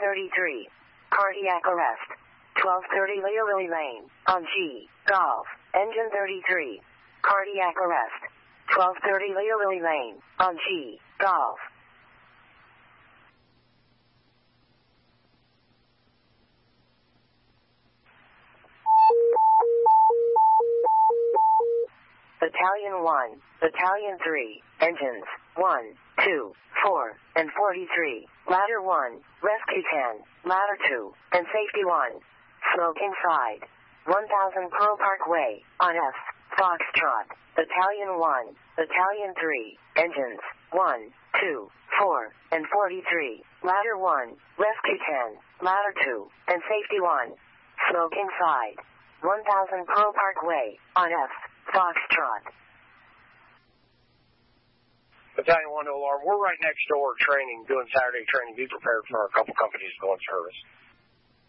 33. Cardiac arrest. 1230 Leo Lily Lane, on G, Golf, engine 33. Cardiac arrest. 1230 Leo Lily Lane, on G, Golf. Battalion 1, Battalion 3, engines, 1, 2, 4, and 43, ladder 1, rescue 10, ladder 2, and safety 1. Smoke inside. 1000 Pearl Parkway, on F, Foxtrot, Battalion 1, Battalion 3, engines, 1, 2, 4, and 43, ladder 1, rescue 10, ladder 2, and safety 1. Smoke inside. 1000 Pearl Parkway, on F, Foxtrot. Battalion 1 to alarm. We're right next door training, doing Saturday training. Be prepared for a couple companies going service.